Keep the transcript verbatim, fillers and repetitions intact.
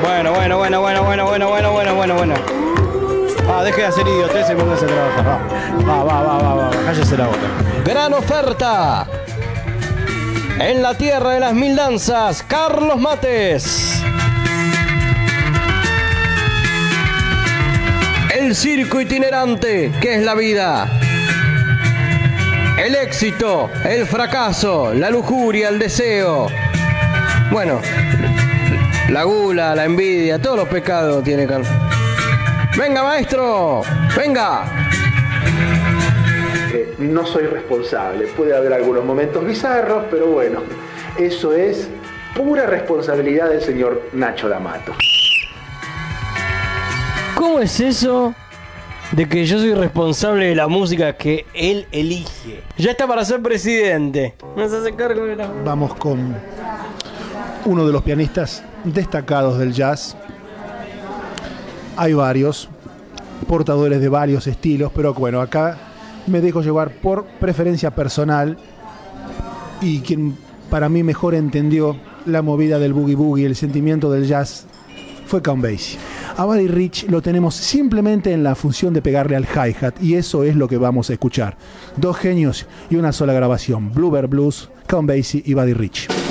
Bueno, bueno, bueno, bueno, bueno, bueno, bueno, bueno, bueno, bueno. Ah, deje de hacer idiotez y póngase a trabajar. Va, va, va, va, va, va, cállese la boca. Gran oferta. En la tierra de las mil danzas, Carlos Mates. El circo itinerante, que es la vida. El éxito, el fracaso, la lujuria, el deseo. Bueno, la gula, la envidia, todos los pecados tiene Carlos. Venga, maestro, venga. Eh, no soy responsable, puede haber algunos momentos bizarros, pero bueno, eso es pura responsabilidad del señor Nacho D'Amato. ¿Cómo es eso de que yo soy responsable de la música que él elige? Ya está para ser presidente. No se hace cargo de la... Vamos con uno de los pianistas destacados del jazz. Hay varios portadores de varios estilos, pero bueno, acá me dejo llevar por preferencia personal, y quien para mí mejor entendió la movida del boogie boogie, el sentimiento del jazz, fue Count Basie. A Buddy Rich lo tenemos simplemente en la función de pegarle al hi-hat, y eso es lo que vamos a escuchar. Dos genios y una sola grabación: Bluebird Blues, Count Basie y Buddy Rich.